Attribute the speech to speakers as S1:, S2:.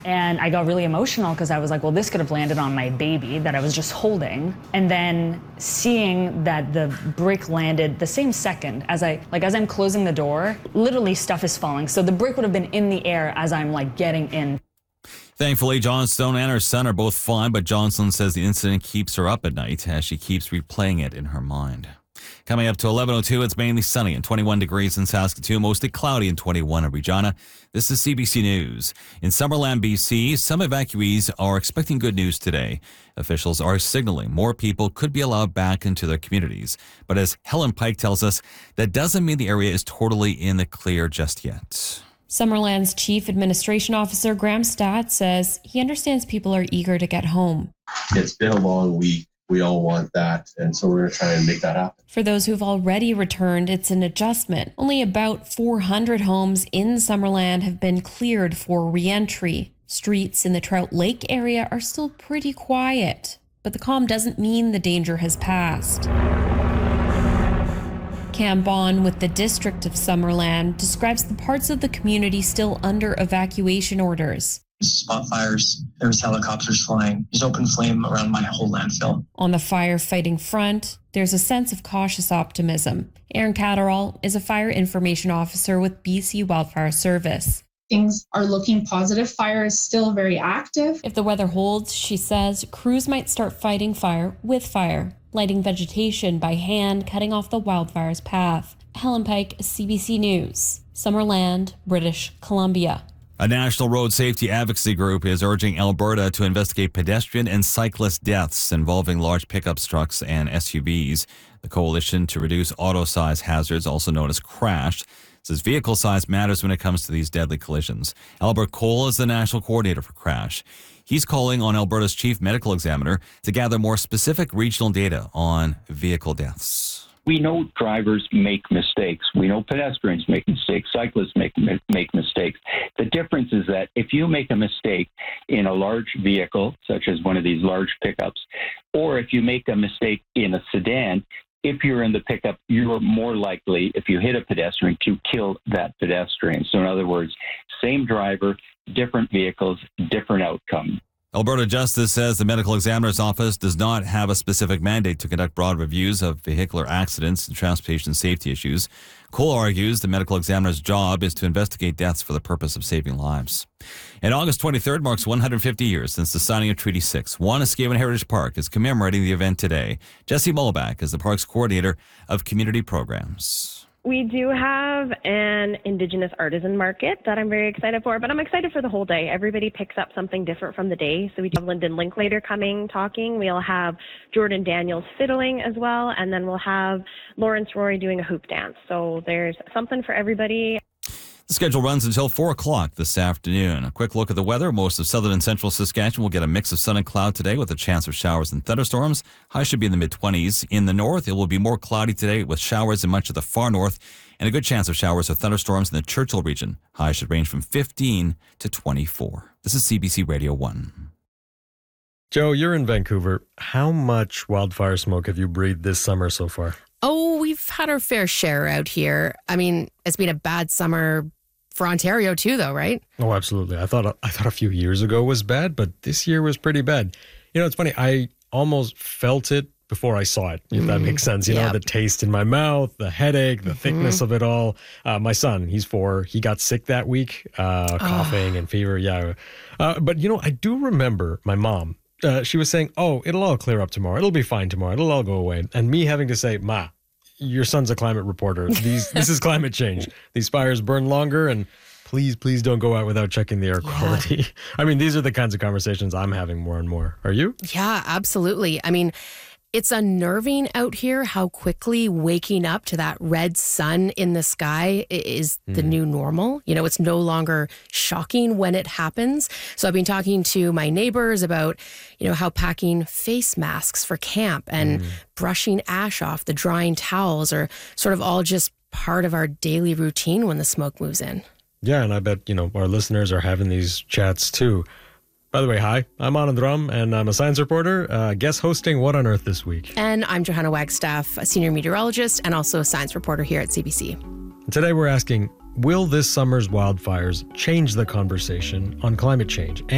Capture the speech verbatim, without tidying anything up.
S1: And I got really emotional because I was like, well, this could have landed on my baby that I was just holding. And then seeing that the brick landed the same second as I, like as I'm closing the door, literally stuff is falling. So the brick would have been in the air as I'm like getting in.
S2: Thankfully, Johnstone and her son are both fine, but Johnstone says the incident keeps her up at night as she keeps replaying it in her mind. Coming up to eleven oh two, it's mainly sunny and twenty-one degrees in Saskatoon, mostly cloudy and twenty-one in Regina. This is C B C News. In Summerland, B C, some evacuees are expecting good news today. Officials are signaling more people could be allowed back into their communities. But as Helen Pike tells us, that doesn't mean the area is totally in the clear just yet.
S3: Summerland's Chief Administration Officer Graham Stott says he understands people are eager to get home.
S4: It's been a long week. We all want that, and so we're going to try and make that happen.
S3: For those who've already returned, it's an adjustment. Only about four hundred homes in Summerland have been cleared for re-entry. Streets in the Trout Lake area are still pretty quiet, but the calm doesn't mean the danger has passed. Cam Bond with the District of Summerland describes the parts of the community still under evacuation orders.
S5: Spot fires, there's helicopters flying, there's open flame around my whole landfill.
S3: On the firefighting front, there's a sense of cautious optimism. Aaron Catterall is a fire information officer with B C Wildfire Service.
S6: Things are looking positive. Fire is still very active.
S3: If the weather holds, she says, crews might start fighting fire with fire, lighting vegetation by hand, cutting off the wildfire's path. Helen Pike, C B C News, Summerland, British Columbia.
S2: A national road safety advocacy group is urging Alberta to investigate pedestrian and cyclist deaths involving large pickup trucks and S U Vs. The Coalition to Reduce Auto Size Hazards, also known as CRASH, says vehicle size matters when it comes to these deadly collisions. Albert Cole is the national coordinator for CRASH. He's calling on Alberta's chief medical examiner to gather more specific regional data on vehicle deaths.
S7: We know drivers make mistakes. We know pedestrians make mistakes. Cyclists make make mistakes. The difference is that if you make a mistake in a large vehicle, such as one of these large pickups, or if you make a mistake in a sedan, if you're in the pickup, you're more likely, if you hit a pedestrian, to kill that pedestrian. So in other words, same driver, different vehicles, different outcome.
S2: Alberta Justice says the medical examiner's office does not have a specific mandate to conduct broad reviews of vehicular accidents and transportation safety issues. Cole argues the medical examiner's job is to investigate deaths for the purpose of saving lives. And August twenty-third marks one hundred fifty years since the signing of Treaty six. Wanuskewin Heritage Park is commemorating the event today. Jesse Mullback is the park's coordinator of community programs.
S8: We do have an Indigenous artisan market that I'm very excited for, but I'm excited for the whole day. Everybody picks up something different from the day. So we have Lyndon Linklater coming, talking. We'll have Jordan Daniels fiddling as well, and then we'll have Lawrence Roy doing a hoop dance. So there's something for everybody.
S2: The schedule runs until four o'clock this afternoon. A quick look at the weather. Most of southern and central Saskatchewan will get a mix of sun and cloud today with a chance of showers and thunderstorms. High should be in the mid-twenties. In the north, it will be more cloudy today with showers in much of the far north and a good chance of showers or thunderstorms in the Churchill region. High should range from fifteen to twenty-four. This is C B C Radio one.
S9: Joe, you're in Vancouver. How much wildfire smoke have you breathed this summer so far?
S10: Oh, we've had our fair share out here. I mean, it's been a bad summer for Ontario too, though, right?
S9: Oh, absolutely. I thought I thought a few years ago was bad, but this year was pretty bad. You know, it's funny. I almost felt it before I saw it, if mm, that makes sense. You yep. know, the taste in my mouth, the headache, the mm-hmm. thickness of it all. Uh, my son, he's four. He got sick that week, uh, coughing oh. and fever. Yeah. Uh, but, you know, I do remember my mom. Uh, she was saying, oh, it'll all clear up tomorrow. It'll be fine tomorrow. It'll all go away. And me having to say, Ma, your son's a climate reporter. These This is climate change. These fires burn longer, and please, please don't go out without checking the air quality. Yeah. I mean, these are the kinds of conversations I'm having more and more. Are you?
S10: Yeah, absolutely. I mean, it's unnerving out here how quickly waking up to that red sun in the sky is the mm. new normal. You know, it's no longer shocking when it happens. So I've been talking to my neighbors about, you know, how packing face masks for camp and mm. brushing ash off the drying towels are sort of all just part of our daily routine when the smoke moves in.
S9: Yeah, and I bet, you know, our listeners are having these chats too. By the way, hi, I'm Anand Ram, and I'm a science reporter, uh, guest hosting What on Earth this week.
S10: And I'm Johanna Wagstaff, a senior meteorologist and also a science reporter here at C B C.
S9: Today we're asking, will this summer's wildfires change the conversation on climate change?